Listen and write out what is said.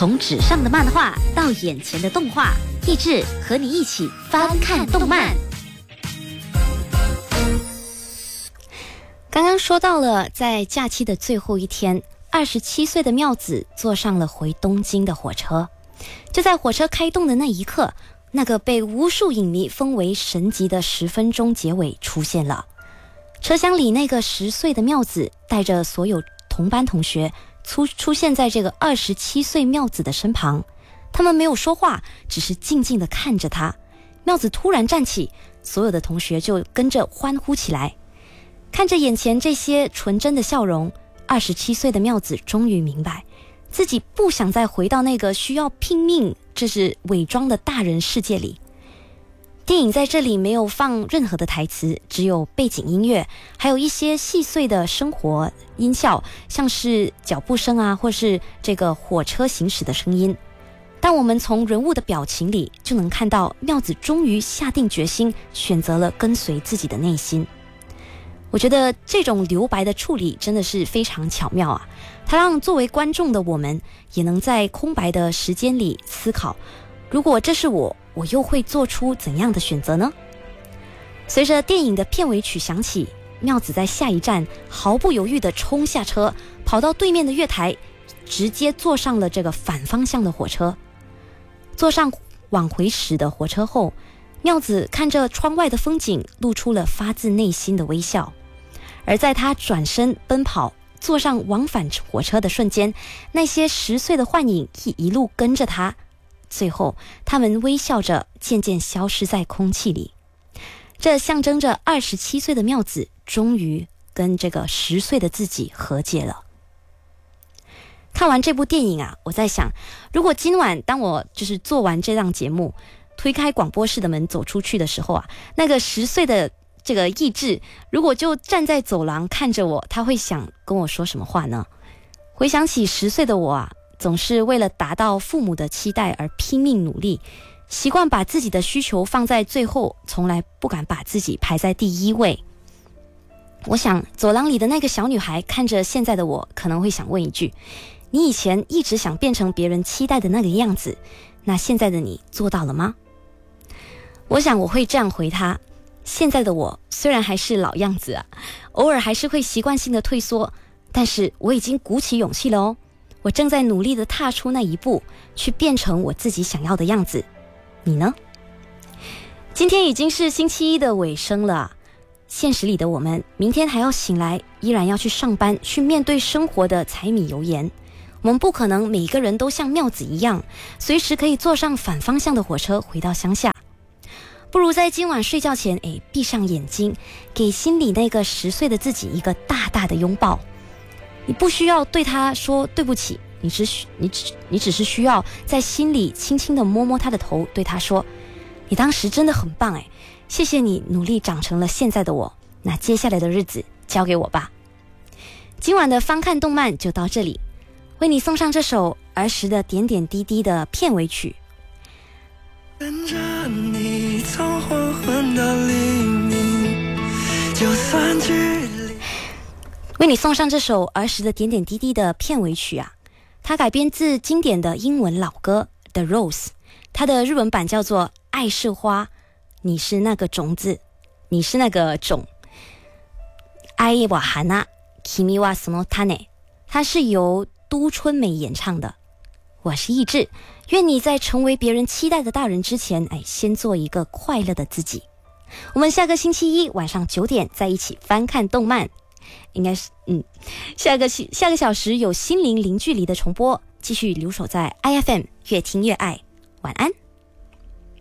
从纸上的漫画到眼前的动画，益智和你一起翻看动漫。刚刚说到了，在假期的最后一天，27岁的妙子坐上了回东京的火车。就在火车开动的那一刻，那个被无数影迷封为神级的10分钟结尾出现了。车厢里那个10岁的妙子带着所有同班同学出现在这个27岁妙子的身旁，他们没有说话，只是静静地看着他。妙子突然站起，所有的同学就跟着欢呼起来。看着眼前这些纯真的笑容，27岁的妙子终于明白，自己不想再回到那个需要拼命这是伪装的大人世界里。电影在这里没有放任何的台词，只有背景音乐，还有一些细碎的生活音效，像是脚步声啊，或是这个火车行驶的声音。但我们从人物的表情里就能看到，妙子终于下定决心，选择了跟随自己的内心。我觉得这种留白的处理真的是非常巧妙啊！它让作为观众的我们也能在空白的时间里思考，如果这是我又会做出怎样的选择呢？随着电影的片尾曲响起，妙子在下一站毫不犹豫地冲下车，跑到对面的月台，直接坐上了这个反方向的火车。坐上往回驶的火车后，妙子看着窗外的风景，露出了发自内心的微笑。而在他转身奔跑坐上往返火车的瞬间，那些10岁的幻影一路跟着他，最后他们微笑着渐渐消失在空气里。这象征着27岁的妙子终于跟这个10岁的自己和解了。看完这部电影啊，我在想，如果今晚当我做完这档节目，推开广播室的门走出去的时候啊，那个10岁的这个意志如果就站在走廊看着我，他会想跟我说什么话呢？回想起10岁的我啊，总是为了达到父母的期待而拼命努力，习惯把自己的需求放在最后，从来不敢把自己排在第一位。我想走廊里的那个小女孩看着现在的我，可能会想问一句，你以前一直想变成别人期待的那个样子，那现在的你做到了吗？我想我会这样回她，现在的我虽然还是老样子啊，偶尔还是会习惯性的退缩，但是我已经鼓起勇气了哦，我正在努力的踏出那一步，去变成我自己想要的样子。你呢？今天已经是星期一的尾声了，现实里的我们明天还要醒来，依然要去上班，去面对生活的柴米油盐。我们不可能每个人都像妙子一样，随时可以坐上反方向的火车回到乡下。不如在今晚睡觉前，闭上眼睛，给心里那个10岁的自己一个大大的拥抱。你不需要对他说对不起，你只是需要在心里轻轻地摸摸他的头，对他说，你当时真的很棒，谢谢你努力长成了现在的我，那接下来的日子交给我吧。今晚的翻看动漫就到这里，为你送上这首儿时的点点滴滴的片尾曲。 跟着你从黄昏到黎明，就算距离。 为你送上这首儿时的点点滴滴的片尾曲啊，它改编自经典的英文老歌 The Rose， 它的日文版叫做爱是花，你是那个种子，你是那个种。愛は花、君はその種，它是由都春美演唱的。我是意志，愿你在成为别人期待的大人之前，先做一个快乐的自己。我们下个星期一晚上9点在一起翻看动漫，应该是下个小时有心灵零距离的重播，继续留守在 IFM， 越听越爱。晚安。